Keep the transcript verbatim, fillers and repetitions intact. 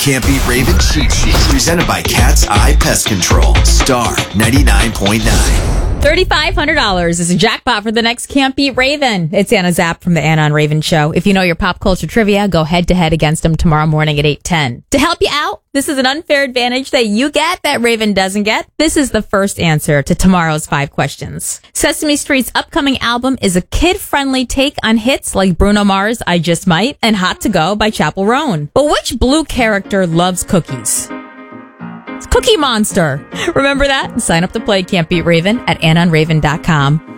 Can't Beat Raven Cheat Sheet, presented by Cat's Eye Pest Control. Star ninety-nine point nine. three thousand five hundred dollars is a jackpot for the next Can't Beat Raven. It's Anna Zapp from the Anna on Raven Show. If you know your pop culture trivia, go head to head against them tomorrow morning at eight ten. To help you out, this is an unfair advantage that you get that Raven doesn't get. This is the first answer to tomorrow's five questions. Sesame Street's upcoming album is a kid-friendly take on hits like Bruno Mars' I Just Might and Hot to Go by Chappell Roan. But which blue character loves cookies? It's Cookie Monster. Remember that? Sign up to play Can't Beat Raven at anna on raven dot com.